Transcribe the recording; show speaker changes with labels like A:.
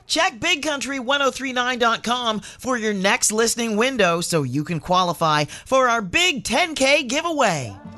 A: Check BigCountry1039.com for your next listening window so you can qualify for our big 10K giveaway.